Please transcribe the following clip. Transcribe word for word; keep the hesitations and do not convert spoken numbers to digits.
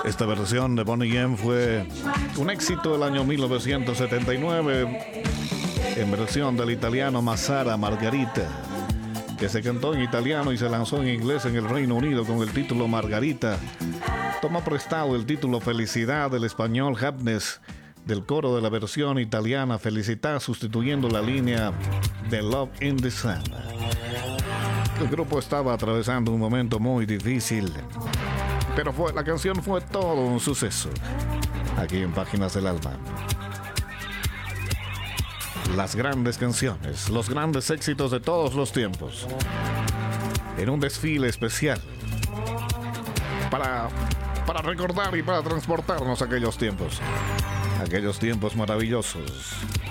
Esta versión de Bonnie M fue un éxito del año mil novecientos setenta y nueve en versión del italiano Massara Margarita, que se cantó en italiano y se lanzó en inglés en el Reino Unido con el título Margarita. Toma prestado el título Felicidad del español Happiness del coro de la versión italiana Felicità, sustituyendo la línea de Love in the Sun. El grupo estaba atravesando un momento muy difícil, pero fue, la canción fue todo un suceso aquí en Páginas del Alma. Las grandes canciones, los grandes éxitos de todos los tiempos, en un desfile especial para, para recordar y para transportarnos a aquellos tiempos, aquellos tiempos maravillosos.